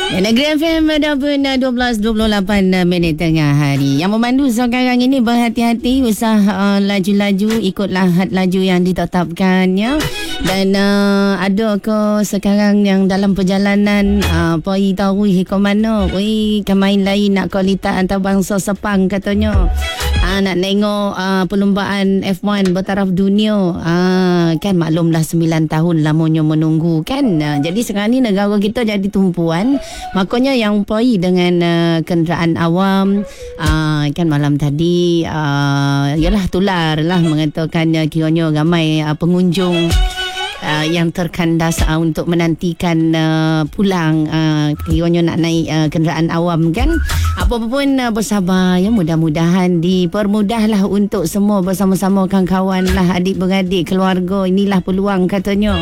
Negeri FM pada 12.28 minit tengah hari. Yang memandu sekarang ini berhati-hati, usah laju-laju ikutlah had laju yang ditetapkan ya. Dan ada ke sekarang yang dalam perjalanan poi tahu ke mana? Oi, kemain lain nak kualiti antarabangsa Sepang katanya. Nak tengok perlumbaan F1 bertaraf dunia. Kan maklumlah 9 tahun lamanya menunggu kan. Jadi sekarang ni negara kita jadi tumpuan. Makanya yang poi dengan kenderaan awam kan malam tadi yalah tular lah mengatakan kiranya ramai pengunjung yang terkandas untuk menantikan pulang kiranya nak naik kenderaan awam kan. Apa-apa pun bersabar ya, mudah-mudahan dipermudahlah untuk semua bersama-sama kawan-kawan lah, adik-beradik, keluarga. Inilah peluang katanya.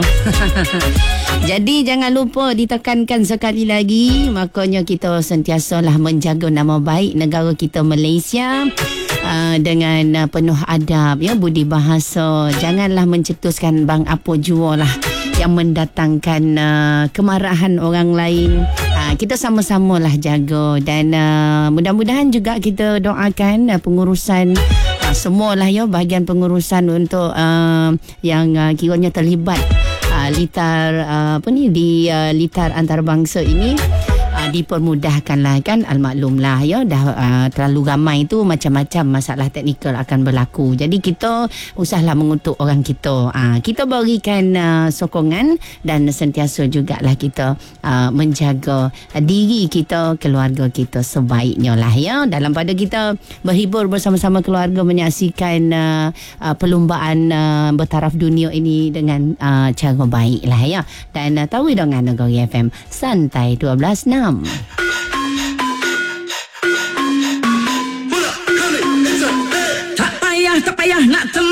Jadi jangan lupa ditekankan sekali lagi, makanya kita sentiasalah menjaga nama baik negara kita Malaysia dengan penuh adab ya, budi bahasa. Janganlah mencetuskan bang apa jua lah yang mendatangkan kemarahan orang lain. Kita sama-samalah jaga dan mudah-mudahan juga kita doakan pengurusan semualah ya, bahagian pengurusan untuk yang kiranya terlibat litar di litar antarabangsa ini dipermudahkanlah kan. Almaklumlah ya, dah terlalu ramai tu macam-macam masalah teknikal akan berlaku. Jadi kita usahlah mengutuk orang kita. Kita berikan sokongan dan sentiasa jugalah kita menjaga diri kita, keluarga kita sebaiknya lah ya. Dalam pada kita berhibur bersama-sama keluarga menyaksikan perlumbaan bertaraf dunia ini dengan cara baik lah ya. Dan tahu dengan Negeri FM Santai 12.6. Tak payah nak